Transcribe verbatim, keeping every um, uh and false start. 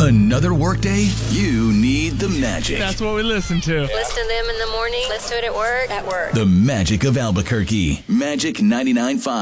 Another workday? You need the magic. That's what we listen to. Listen to them in the morning. Listen to it at work. At work. The magic of Albuquerque. Magic ninety-nine point five.